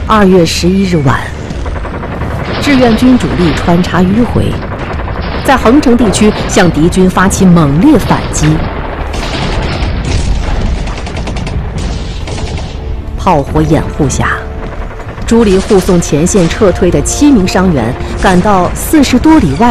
2月11日晚，志愿军主力穿插迂回，在横城地区向敌军发起猛烈反击。炮火掩护下，朱离护送前线撤退的7名伤员赶到40多里外